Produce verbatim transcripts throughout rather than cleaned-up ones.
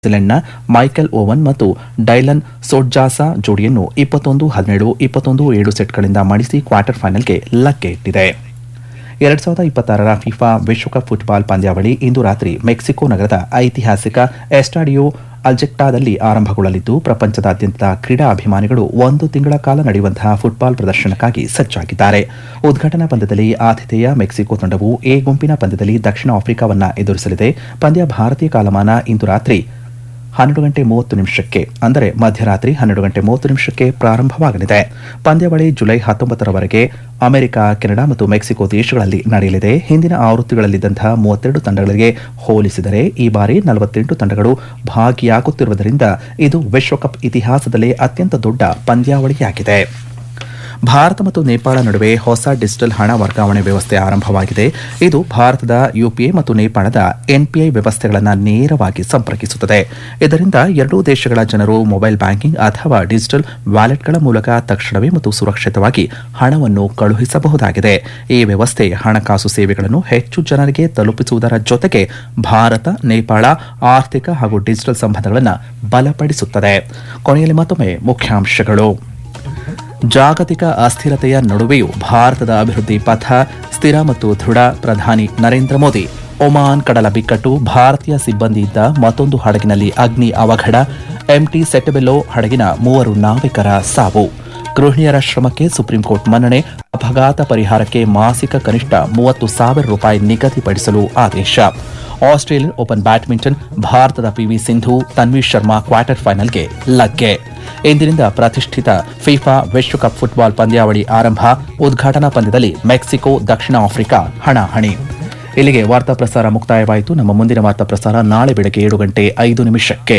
ನ್ಯೂಜಿಲೆಂಡ್ನ Michael oven ಮತ್ತು Dylan ಸೋಡ್ಜಾಸಾ ಜೋಡಿಯನ್ನು ಇಪ್ಪತ್ತೊಂದು ಹದಿನೇಳು ಇಪ್ಪತ್ತೊಂದು ಏಳು ಸೆಟ್ಗಳಿಂದ ಮಣಿಸಿ ಕ್ವಾರ್ಟರ್ ಫೈನಲ್ಗೆ ಲಗ್ಗೆ ಇಟ್ಟಿದೆ. ಎರಡ್ ಸಾವಿರದ ಇಪ್ಪತ್ತಾರರ ಫಿಫಾ ವಿಶ್ವಕಪ್ ಫುಟ್ಬಾಲ್ ಪಂದ್ಯಾವಳಿ ಇಂದು ರಾತ್ರಿ ಮೆಕ್ಸಿಕೋ ನಗರದ ಐತಿಹಾಸಿಕ ಎಸ್ಟಾಡಿಯೋ ಅಲ್ಜೆಕ್ಟಾದಲ್ಲಿ ಆರಂಭಗೊಳ್ಳಲಿದ್ದು, ಪ್ರಪಂಚದಾದ್ಯಂತ ಕ್ರೀಡಾ ಅಭಿಮಾನಿಗಳು ಒಂದು ತಿಂಗಳ ಕಾಲ ನಡೆಯುವಂತಹ ಫುಟ್ಬಾಲ್ ಪ್ರದರ್ಶನಕ್ಕಾಗಿ ಸಜ್ಜಾಗಿದ್ದಾರೆ. ಉದ್ಘಾಟನಾ ಪಂದ್ಯದಲ್ಲಿ ಆತಿಥೇಯ ಮೆಕ್ಸಿಕೋ ತಂಡವು ಎ ಗುಂಪಿನ ಪಂದ್ಯದಲ್ಲಿ ದಕ್ಷಿಣ ಆಫ್ರಿಕಾವನ್ನು ಎದುರಿಸಲಿದೆ. ಪಂದ್ಯ ಭಾರತೀಯ ಕಾಲಮಾನ ಇಂದು ರಾತ್ರಿ ಹನ್ನೆರಡು ಗಂಟೆ ಮೂವತ್ತು ನಿಮಿಷಕ್ಕೆ ಅಂದರೆ ಮಧ್ಯರಾತ್ರಿ ಹನ್ನೆರಡು ಗಂಟೆ ಮೂವತ್ತು ನಿಮಿಷಕ್ಕೆ ಪ್ರಾರಂಭವಾಗಲಿದೆ. ಪಂದ್ಯಾವಳಿ ಜುಲೈ ಹತ್ತೊಂಬತ್ತರವರೆಗೆ ಅಮೆರಿಕ, ಕೆನಡಾ ಮತ್ತು ಮೆಕ್ಸಿಕೋ ದೇಶಗಳಲ್ಲಿ ನಡೆಯಲಿದೆ. ಹಿಂದಿನ ಆವೃತ್ತಿಗಳಲ್ಲಿದ್ದಂತಹ ಮೂವತ್ತೆರಡು ತಂಡಗಳಿಗೆ ಹೋಲಿಸಿದರೆ ಈ ಬಾರಿ ನಲವತ್ತೆಂಟು ತಂಡಗಳು ಭಾಗಿಯಾಗುತ್ತಿರುವುದರಿಂದ ಇದು ವಿಶ್ವಕಪ್ ಇತಿಹಾಸದಲ್ಲೇ ಅತ್ಯಂತ ದೊಡ್ಡ ಪಂದ್ಯಾವಳಿಯಾಗಿದೆ. ಭಾರತ ಮತ್ತು ನೇಪಾಳ ನಡುವೆ ಹೊಸ ಡಿಜಿಟಲ್ ಹಣ ವರ್ಗಾವಣೆ ವ್ಯವಸ್ಥೆ ಆರಂಭವಾಗಿದೆ. ಇದು ಭಾರತದ ಯುಪಿಐ ಮತ್ತು ನೇಪಾಳದ ಎನ್ಪಿಐ ವ್ಯವಸ್ಥೆಗಳನ್ನು ನೇರವಾಗಿ ಸಂಪರ್ಕಿಸುತ್ತದೆ. ಇದರಿಂದ ಎರಡೂ ದೇಶಗಳ ಜನರು ಮೊಬೈಲ್ ಬ್ಯಾಂಕಿಂಗ್ ಅಥವಾ ಡಿಜಿಟಲ್ ವ್ಯಾಲೆಟ್ಗಳ ಮೂಲಕ ತಕ್ಷಣವೇ ಮತ್ತು ಸುರಕ್ಷಿತವಾಗಿ ಹಣವನ್ನು ಕಳುಹಿಸಬಹುದಾಗಿದೆ. ಈ ವ್ಯವಸ್ಥೆ ಹಣಕಾಸು ಸೇವೆಗಳನ್ನು ಹೆಚ್ಚು ಜನರಿಗೆ ತಲುಪಿಸುವುದರ ಜೊತೆಗೆ ಭಾರತ ನೇಪಾಳ ಆರ್ಥಿಕ ಹಾಗೂ ಡಿಜಿಟಲ್ ಸಂಬಂಧಗಳನ್ನು ಬಲಪಡಿಸುತ್ತದೆ. ಕೊನೆಯಲ್ಲಿ ಮತ್ತೊಮ್ಮೆ ಮುಖ್ಯಾಂಶಗಳು. ಜಾಗತಿಕ ಅಸ್ಥಿರತೆಯ ನಡುವೆಯೂ ಭಾರತದ ಅಭಿವೃದ್ಧಿ ಪಥ ಸ್ಥಿರ ಮತ್ತು ದೃಢ. ಪ್ರಧಾನಿ ನರೇಂದ್ರ ಮೋದಿ. ಒಮಾನ್ ಕಡಲ ಬಿಕ್ಕಟ್ಟು, ಭಾರತೀಯ ಸಿಬ್ಬಂದಿಯಿದ್ದ ಮತ್ತೊಂದು ಹಡಗಿನಲ್ಲಿ ಅಗ್ನಿ ಅವಘಡ. ಎಂಟಿ ಸೆಟಬೆಲ್ಲೋ ಹಡಗಿನ ಮೂವರು ನಾವಿಕರ ಸಾವು. ಗೃಹಿಣಿಯರ ಶ್ರಮಕ್ಕೆ ಸುಪ್ರೀಂ ಕೋರ್ಟ್ ಮನ್ನಣೆ. ಅಪಘಾತ ಪರಿಹಾರಕ್ಕೆ ಮಾಸಿಕ ಕನಿಷ್ಠ ಮೂವತ್ತು ಸಾವಿರ ರೂಪಾಯಿ ನಿಗದಿಪಡಿಸಲು ಆದೇಶ. ಆಸ್ಟ್ರೇಲಿಯನ್ ಓಪನ್ ಬ್ಯಾಡ್ಮಿಂಟನ್, ಭಾರತದ ಪಿವಿ ಸಿಂಧು, ತನ್ವಿ ಶರ್ಮಾ ಕ್ವಾರ್ಟರ್ ಫೈನಲ್ಗೆ ಲಗ್ಗೆ. ಇಂದಿನಿಂದ ಪ್ರತಿಷ್ಠಿತ ಫಿಫಾ ವಿಶ್ವಕಪ್ ಫುಟ್ಬಾಲ್ ಪಂದ್ಯಾವಳಿ ಆರಂಭ. ಉದ್ಘಾಟನಾ ಪಂದ್ಯದಲ್ಲಿ ಮೆಕ್ಸಿಕೋ ದಕ್ಷಿಣ ಆಫ್ರಿಕಾ ಹಣಾಹಣಿ. ಇಲ್ಲಿಗೆ ವಾರ್ತಾ ಪ್ರಸಾರ ಮುಕ್ತಾಯವಾಯಿತು. ನಮ್ಮ ಮುಂದಿನ ವಾರ್ತಾ ಪ್ರಸಾರ ನಾಳೆ ಬೆಳಗ್ಗೆ ಏಳು ಗಂಟೆ ಐದು ನಿಮಿಷಕ್ಕೆ.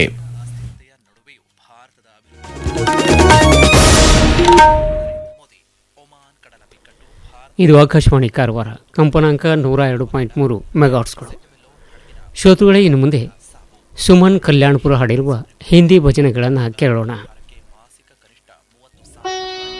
ಇದು ಆಕಾಶವಾಣಿ ಕಾರವಾರ, ಕಂಪನಾಂಕ ನೂರ ಎರಡು ಪಾಯಿಂಟ್ ಮೂರು ಮೆಗಾಟ್ಸ್ಗಳು. ಶ್ರೋತೃಗಳೇ, ಇನ್ನು ಮುಂದೆ ಸುಮನ್ ಕಲ್ಯಾಣಪುರ ಹಾಡಿರುವ ಹಿಂದಿ ಭಜನೆಗಳನ್ನು ಕೇಳೋಣ.